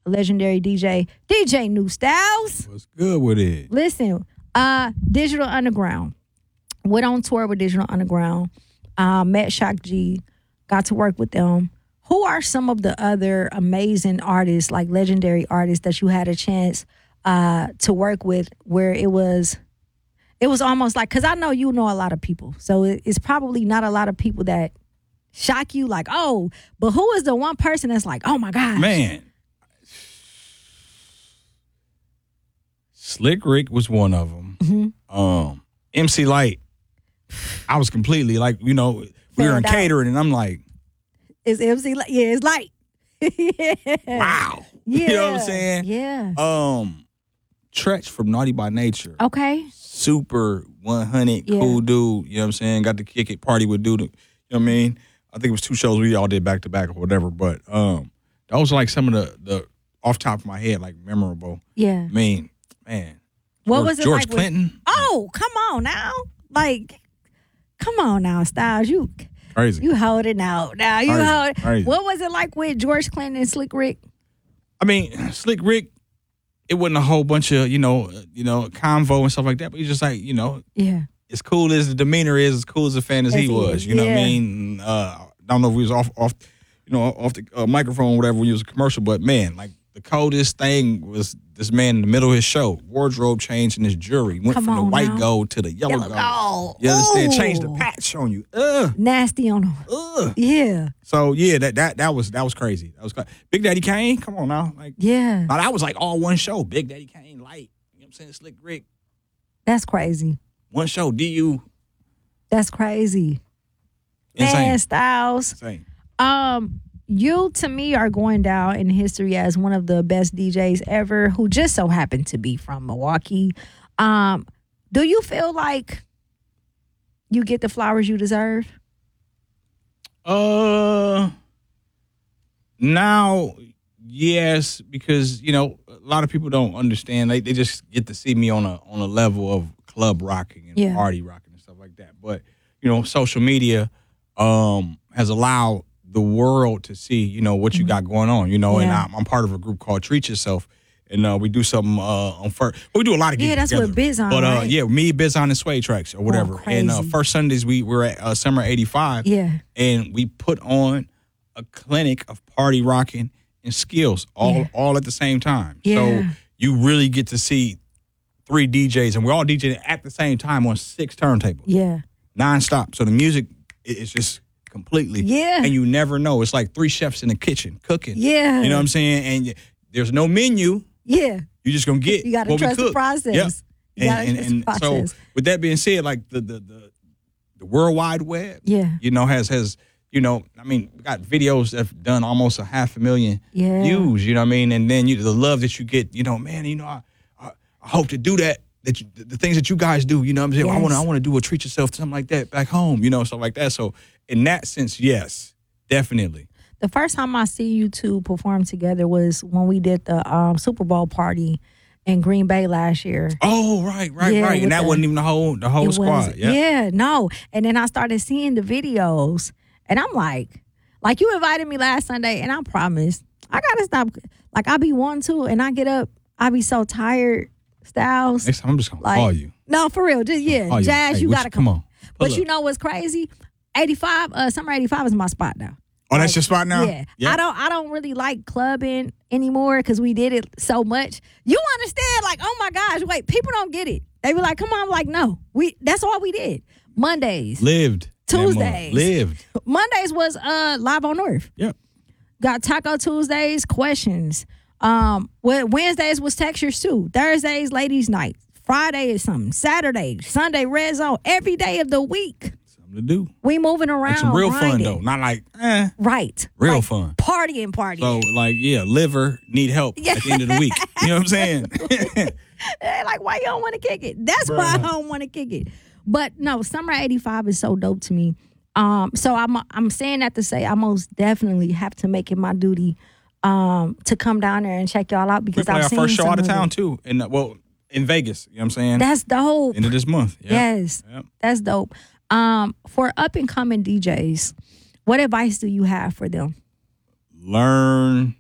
legendary DJ New Styles. What's good with it? Listen, Digital Underground. Went on tour with Digital Underground. Met Shock G. Got to work with them. Who are some of the other amazing artists, like legendary artists, that you had a chance to work with, where it was almost like, because I know you know a lot of people, so it's probably not a lot of people that shock you, like, oh, but who is the one person that's like, oh my gosh? Man. Slick Rick was one of them. Mm-hmm. MC Light, I was completely like, we were in catering, and I'm like, it's MC Light. Yeah, it's Light. Yeah. Wow. Yeah. You know what I'm saying? Yeah. Tretch from Naughty by Nature. Okay. Super 100, cool dude. You know what I'm saying? Got to kick it, party with dude. You know what I mean? I think it was 2 shows we all did back to back or whatever. But those are like some of the off top of my head, like memorable. Yeah. I mean, man. What was it George like Clinton? Oh, come on now. Like, come on now, Styles. You crazy. You hold it out. Now you Crazy. hold it. Crazy. What was it like with George Clinton and Slick Rick? I mean, Slick Rick, it wasn't a whole bunch of, convo and stuff like that, but he's just like, Yeah. as cool as the demeanor is, as cool as a fan as he was. You know what I mean? I don't know if we was off the microphone or whatever when he was a commercial, but man, like the coldest thing was this man in the middle of his show, wardrobe change in his jewelry. Went from the white gold to the yellow gold. You understand? Changed the patch on you. Nasty on him. Yeah. So yeah, that was crazy. That was Big Daddy Kane. Come on now, like yeah. Now that was like all one show. Big Daddy Kane, Light. You know what I'm saying? Slick Rick. That's crazy. One show. DU. That's crazy. Insane. Man, Styles. Insane. You, to me, are going down in history as one of the best DJs ever, who just so happened to be from Milwaukee. Do you feel like you get the flowers you deserve? Now, yes, because a lot of people don't understand. They just get to see me on a level of club rocking and party rocking and stuff like that. But social media has allowed the world to see, what you got going on, and I'm part of a group called Treat Yourself, and we do something on first. We do a lot of gigs that's together. what Biz on, but right? me, Biz on, and Sway Tracks or whatever. And first Sundays we were at Summer 85, and we put on a clinic of party rocking and skills all at the same time. So you really get to see 3 DJs, and we're all DJing at the same time on 6 turntables. Yeah, nonstop. So the music is just completely. Yeah. And you never know. It's like 3 chefs in the kitchen cooking. Yeah. You know what I'm saying? And there's no menu. Yeah. You're just going to get You got to what trust we the cook. process. Yep. You got to trust the process. So with that being said, like the World Wide Web, has we got videos that have done almost 500,000 views, you know what I mean? And then the love that you get, I hope to do that. The things that you guys do, you know what I'm saying? Yes. I want to do a Treat Yourself, something like that back home, stuff like that. So in that sense, yes, definitely. The first time I see you two perform together was when we did the Super Bowl party in Green Bay last year. Oh, right. And that wasn't even the whole squad. Yeah, no. And then I started seeing the videos, and I'm like you invited me last Sunday, and I promised I gotta stop. Like I be wanting to, and I get up, I be so tired. Styles. Next time I'm just gonna call you. No, for real. Just Jazz, hey, you gotta come on. But you know what's crazy? 85, Summer 85 is my spot now. Oh, that's your spot now? Yeah. I don't really like clubbing anymore because we did it so much. You understand? Like, oh my gosh, wait, people don't get it. They be like, come on, I'm like, no. That's all we did. Mondays. Lived. Tuesdays. Lived. Mondays was Live on Earth. Yep. Got Taco Tuesdays, questions. Wednesdays was textures too. Thursdays, ladies' night. Friday is something. Saturday, Sunday, red zone. Every day of the week. Something to do. We moving around. Like some real grinding. fun though. Not like Right. Real like fun. Partying. So liver need help at the end of the week. You know what I'm saying? Like, why you don't want to kick it? That's why I don't want to kick it. But no, Summer 85 is so dope to me. So I'm saying that to say I most definitely have to make it my duty to come down there and check y'all out because we play I've our seen first show some out of of town it. too. In Vegas. You know what I'm saying? That's dope. End of this month. Yep. Yes. Yep. That's dope. For up and coming DJs, what advice do you have for them? Learn